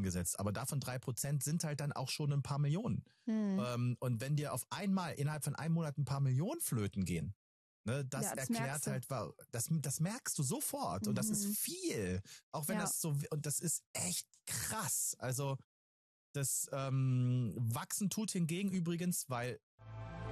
eingesetzt. Aber davon 3% sind halt dann auch schon ein paar Millionen. Und wenn dir auf einmal innerhalb von einem Monat ein paar Millionen flöten gehen, ne, das erklärt halt, das merkst du sofort. Und das ist viel. Auch wenn das so, und das ist echt krass. Also das Wachsen tut hingegen übrigens, weil